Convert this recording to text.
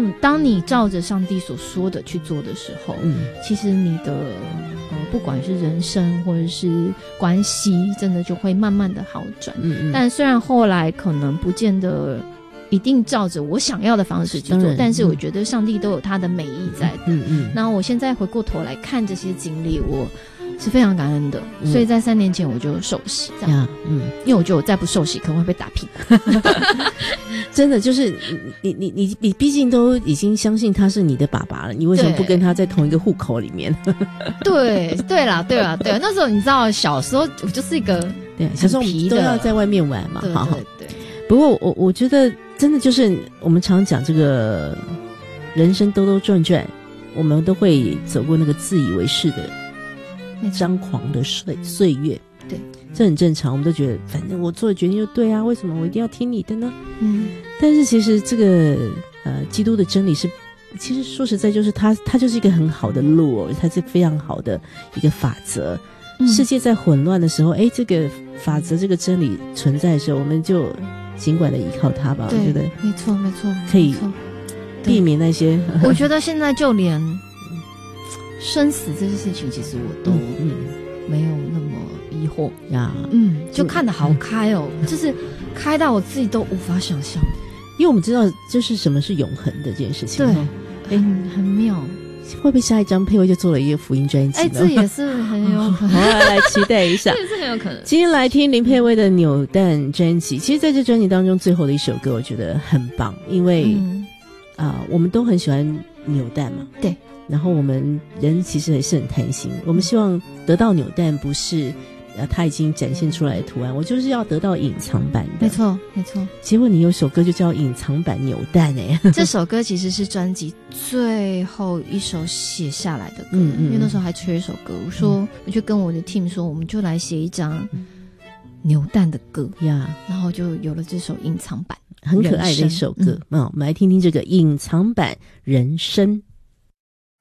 当你照着上帝所说的去做的时候，其实你的不管是人生或者是关系，真的就会慢慢的好转。但虽然后来可能不见得一定照着我想要的方式去做，但是我觉得上帝都有他的美意在的。那我现在回过头来看这些经历，我是非常感恩的。所以在3年前我就受洗，这样，因为我觉得我再不受洗可能会被打屁。 真的就是你毕竟都已经相信他是你的爸爸了，你为什么不跟他在同一个户口里面？ 对啦，那时候你知道，小时候我就是一个小时候我们都要在外面玩嘛， 对。 不过我觉得真的就是我们常讲这个人生兜兜转转，我们都会走过那个自以为是的张狂的岁月。对，这很正常，我们都觉得反正我做的决定就对啊，为什么我一定要听你的呢？但是其实这个基督的真理是，其实说实在就是它就是一个很好的路哦，它是非常好的一个法则。世界在混乱的时候，这个法则这个真理存在的时候，我们就尽管的依靠它吧。我觉得没错可以避免那些我觉得现在就连生死这件事情，其实我都没有那么疑惑呀。就看得好开哦，就是开到我自己都无法想象。 因为我们知道就是什么是永恒的这件事情。 对，很妙。 会不会下一张佩薇就做了一个福音专辑呢？ 这也是很有可能。 好，来期待一下。 这也是很有可能。 今天来听林佩薇的扭蛋专辑。其实在这专辑当中最后的一首歌我觉得很棒，因为我们都很喜欢扭蛋嘛。对。然后我们人其实还是很贪心，我们希望得到扭蛋不是它已经展现出来的图案，我就是要得到隐藏版的。没错。结果你有首歌就叫隐藏版扭蛋这首歌其实是专辑最后一首写下来的歌。因为那时候还缺一首歌，我说我就跟我的 team 说，我们就来写一张扭蛋的歌呀，然后就有了这首隐藏版， 很可爱的一首歌。我们来听听这个隐藏版人生。